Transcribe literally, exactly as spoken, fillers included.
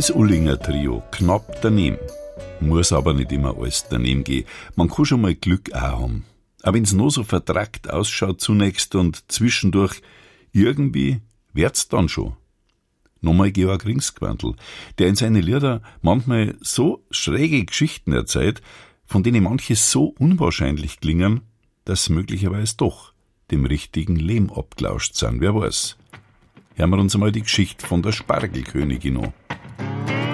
Das Ullinger Trio, knapp daneben. Muss aber nicht immer alles daneben gehen. Man kann schon mal Glück auch haben. Aber wenn's nur so vertrackt ausschaut zunächst und zwischendurch, irgendwie wird's dann schon. Nochmal Georg Ringsgwandl, der in seine Lieder manchmal so schräge Geschichten erzählt, von denen manche so unwahrscheinlich klingen, dass möglicherweise doch dem richtigen Lehm abgelauscht sind. Wer weiß. Hören wir uns einmal die Geschichte von der Spargelkönigin an.